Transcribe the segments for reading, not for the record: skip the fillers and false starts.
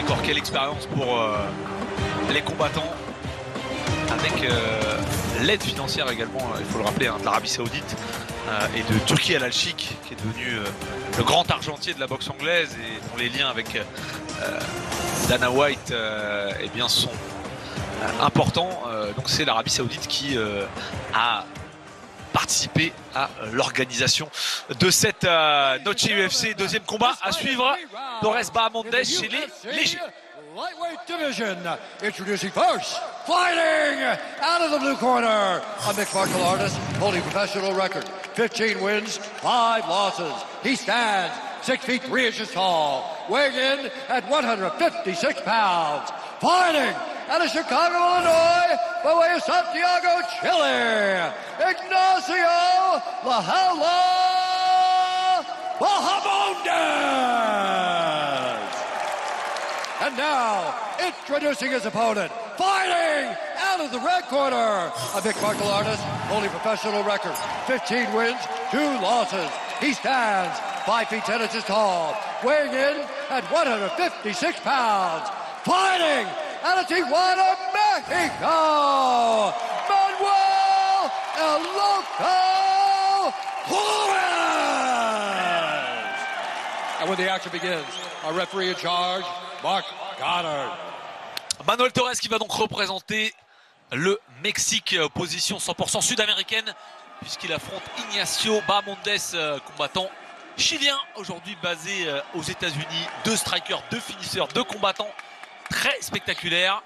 encore quelle expérience pour les combattants, avec l'aide financière également, il faut le rappeler, de l'Arabie Saoudite et de Turki Al-Sheikh, qui est devenu le grand argentier de la boxe anglaise et dont les liens avec Dana White eh bien, sont importants. Donc c'est l'Arabie Saoudite qui a participé à l'organisation de cette Noche UFC. Deuxième combat à suivre, Torres Bahamondes chez les légers. Lightweight division, introducing first, fighting out of the blue corner, a mixed martial artist holding professional record, 15 wins, 5 losses. He stands 6 feet 3 inches tall, weighing in at 156 pounds, fighting out of Chicago, Illinois, by way of Santiago, Chile, Ignacio La Hala Bahamondes. And now, introducing his opponent, fighting out of the red corner, a mixed martial artist holding professional record, 15 wins, 2 losses. He stands 5 feet 10 inches tall, weighing in at 156 pounds, fighting out of Tijuana, Mexico, Manuel El Loco Flores. And when the action begins, our referee in charge, Mark Goddard. Manuel Torres qui va donc représenter le Mexique, position 100% sud-américaine, puisqu'il affronte Ignacio Bahamondes, combattant chilien, aujourd'hui basé aux États-Unis. 2 strikers, 2 finisseurs, 2 combattants très spectaculaires.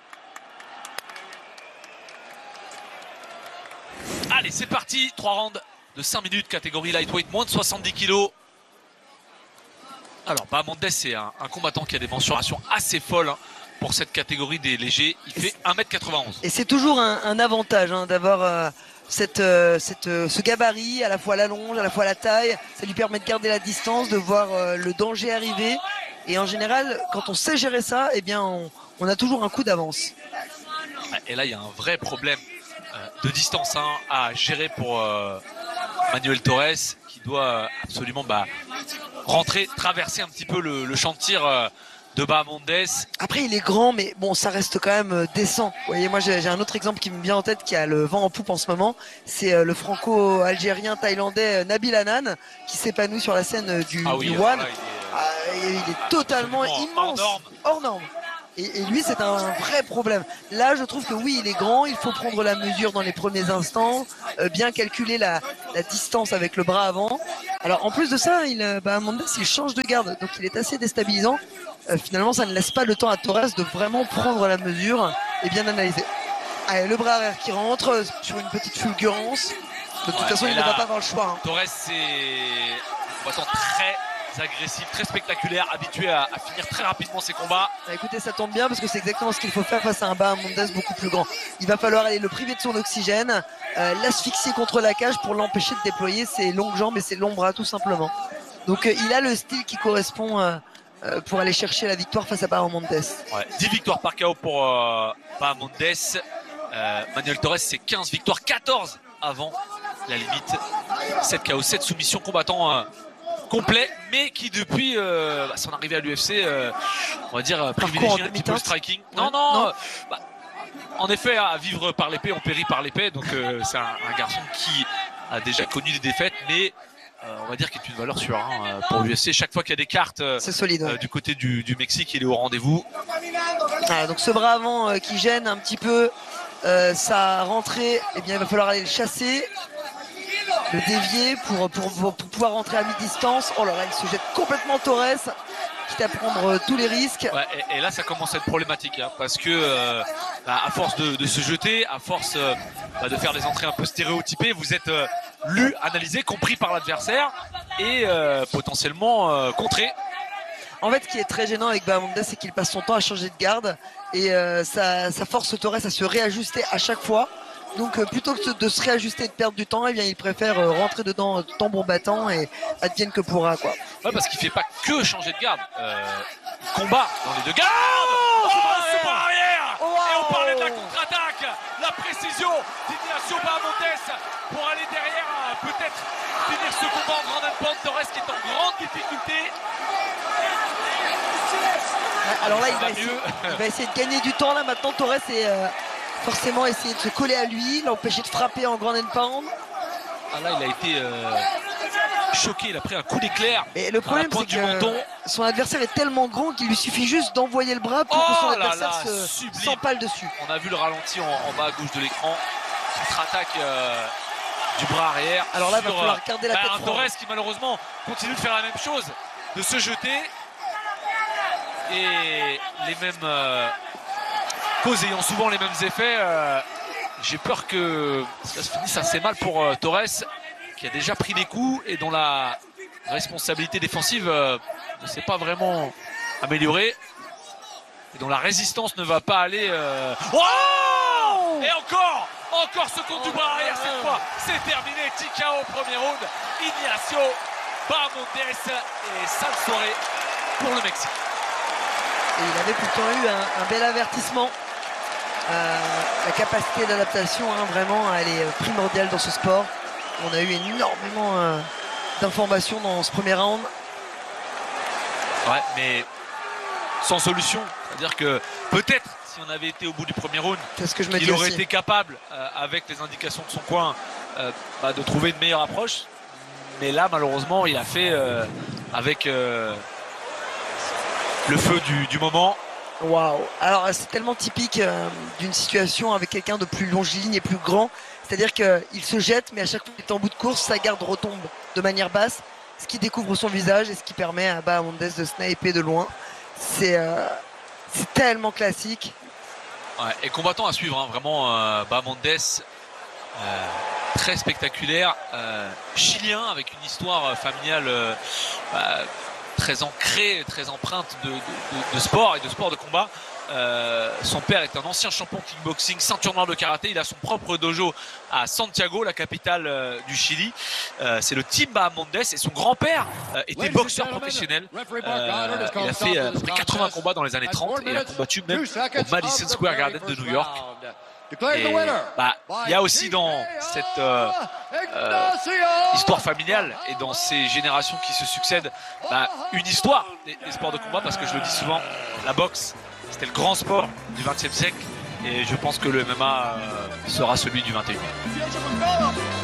Allez, c'est parti, 3 rounds de 5 minutes, catégorie lightweight, moins de 70 kg. Alors, Bahamondes, c'est un combattant qui a des mensurations assez folles pour cette catégorie des légers. Il fait 1m91. Et c'est toujours un avantage d'avoir ce gabarit, à la fois la longe, à la fois la taille. Ça lui permet de garder la distance, de voir le danger arriver. Et en général, quand on sait gérer ça, eh bien, on a toujours un coup d'avance. Et là, il y a un vrai problème de distance à gérer pour Manuel Torres, qui doit absolument rentrer, traverser un petit peu le champ de tir de Bahamondes. Après, il est grand, mais bon, ça reste quand même décent. Vous voyez, moi, j'ai un autre exemple qui me vient en tête, qui a le vent en poupe en ce moment. C'est le franco-algérien thaïlandais Nabil Hanan, qui s'épanouit sur la scène du One. Il est totalement immense, hors norme. Et lui, c'est un vrai problème. Là, je trouve que oui, il est grand, il faut prendre la mesure dans les premiers instants, bien calculer la distance avec le bras avant. Alors, en plus de ça, Bahamondes, il change de garde, donc il est assez déstabilisant. Finalement, ça ne laisse pas le temps à Torres de vraiment prendre la mesure et bien analyser. Allez, le bras arrière qui rentre sur une petite fulgurance. De toute façon, il ne va pas avoir le choix. Torres, c'est un combattant très agressif, très spectaculaire, habitué à finir très rapidement ses combats. Écoutez, ça tombe bien parce que c'est exactement ce qu'il faut faire face à un Bahamondes beaucoup plus grand. Il va falloir aller le priver de son oxygène, l'asphyxier contre la cage pour l'empêcher de déployer ses longues jambes et ses longs bras tout simplement. Donc il a le style qui correspond pour aller chercher la victoire face à Bahamondes. 10 victoires par KO pour Bahamondes. Manuel Torres, c'est 15 victoires, 14 avant la limite. 7 KO, 7 soumissions, combattant complet, mais qui depuis son arrivée à l'UFC, on va dire, privilégie un petit peu le striking. Non. En effet, à vivre par l'épée, on périt par l'épée. Donc c'est un garçon qui a déjà connu des défaites, mais on va dire qu'il est une valeur sûre pour l'UFC. Chaque fois qu'il y a des cartes solide, du côté du Mexique, il est au rendez-vous. Donc ce bras avant qui gêne un petit peu sa rentrée, eh bien, il va falloir aller le chasser, le dévier pour pouvoir rentrer à mi-distance. Oh là là, il se jette complètement Torres, quitte à prendre tous les risques. Ouais, et là, ça commence à être problématique, parce que à force de se jeter, à force de faire des entrées un peu stéréotypées, vous êtes lu, analysé, compris par l'adversaire et potentiellement contré. En fait, ce qui est très gênant avec Bahamondes, c'est qu'il passe son temps à changer de garde et ça force Torres à se réajuster à chaque fois. Donc plutôt que de se réajuster et de perdre du temps, eh bien, il préfère rentrer dedans tambour battant et advienne que pourra, quoi. Ouais, parce qu'il fait pas que changer de garde. Il combat dans les deux gardes. Super arrière. Et on parlait de la contre-attaque, la précision d'Ignacio Bahamondes pour aller derrière, peut-être finir ce combat en grande pointe. Torres qui est en grande difficulté. Alors là, ça va il va essayer de gagner du temps. Là, maintenant, Torres est forcément essayer de se coller à lui, l'empêcher de frapper en ground and pound. Ah là, il a été choqué, il a pris un coup d'éclair. Et le problème, c'est que son adversaire est tellement grand qu'il lui suffit juste d'envoyer le bras pour que son adversaire s'empale dessus. On a vu le ralenti en bas à gauche de l'écran. Contre-attaque du bras arrière. Alors là, il va falloir garder la tête un Torres qui malheureusement continue de faire la même chose, de se jeter. Et les mêmes causes ayant souvent les mêmes effets, j'ai peur que ça se finisse assez mal pour Torres, qui a déjà pris des coups et dont la responsabilité défensive ne s'est pas vraiment améliorée et dont la résistance ne va pas aller. Oh, et encore ce compte du bras arrière cette fois, c'est terminé. TKO au premier round, Ignacio Bahamondes, et sale soirée pour le Mexique. Et il avait pourtant eu un bel avertissement. La capacité d'adaptation, vraiment, elle est primordiale dans ce sport. On a eu énormément d'informations dans ce premier round. Ouais, mais sans solution. C'est-à-dire que peut-être si on avait été au bout du premier round, il aurait été capable, avec les indications de son coin, de trouver une meilleure approche. Mais là, malheureusement, il a fait avec le feu du moment. Waouh! Alors c'est tellement typique d'une situation avec quelqu'un de plus longiligne et plus grand. C'est-à-dire qu'il se jette, mais à chaque fois qu'il est en bout de course, sa garde retombe de manière basse, ce qui découvre son visage et ce qui permet à Bahamondes de sniper de loin. C'est tellement classique. Ouais, et combattant à suivre, vraiment Bahamondes, très spectaculaire, chilien avec une histoire familiale très ancrée, très empreinte de sport et de sport de combat. Son père est un ancien champion kickboxing, ceinture noire de karaté. Il a son propre dojo à Santiago, la capitale du Chili. C'est le Team Bahamondes, et son grand-père était boxeur professionnel. Il a fait à peu près 80 combats dans les années 30 et il a combattu même au Madison Square Garden de New York. Et il y a aussi dans cette histoire familiale et dans ces générations qui se succèdent une histoire des sports de combat, parce que je le dis souvent, la boxe c'était le grand sport du XXe siècle et je pense que le MMA sera celui du XXIe.